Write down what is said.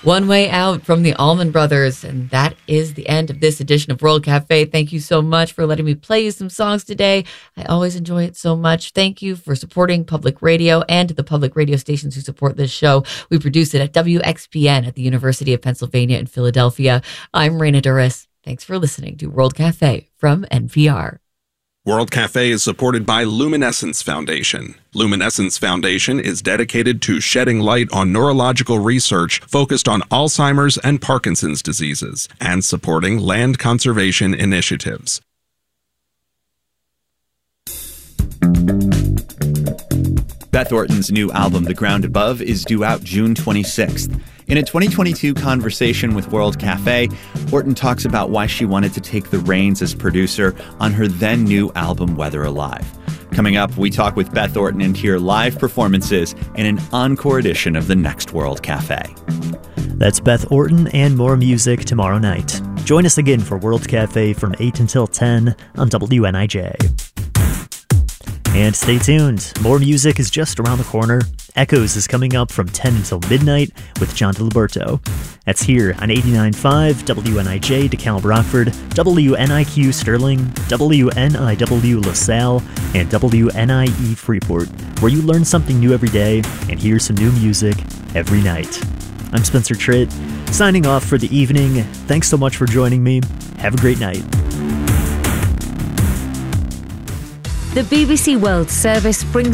One Way Out from the Allman Brothers. And that is the end of this edition of World Cafe. Thank you so much for letting me play you some songs today. I always enjoy it so much. Thank you for supporting public radio and the public radio stations who support this show. We produce it at WXPN at the University of Pennsylvania in Philadelphia. I'm Raina Duras. Thanks for listening to World Cafe from NPR. World Cafe is supported by Luminescence Foundation. Luminescence Foundation is dedicated to shedding light on neurological research focused on Alzheimer's and Parkinson's diseases and supporting land conservation initiatives. Beth Orton's new album, The Ground Above, is due out June 26th. In a 2022 conversation with World Cafe, Orton talks about why she wanted to take the reins as producer on her then new album, Weather Alive. Coming up, we talk with Beth Orton and hear live performances in an encore edition of the next World Cafe. That's Beth Orton and more music tomorrow night. Join us again for World Cafe from 8 until 10 on WNIJ. And stay tuned. More music is just around the corner. Echoes is coming up from 10 until midnight with John DeLiberto. That's here on 89.5 WNIJ DeKalb Rockford, WNIQ Sterling, WNIW LaSalle, and WNIE Freeport, where you learn something new every day and hear some new music every night. I'm Spencer Tritt, signing off for the evening. Thanks so much for joining me. Have a great night. The BBC World Service brings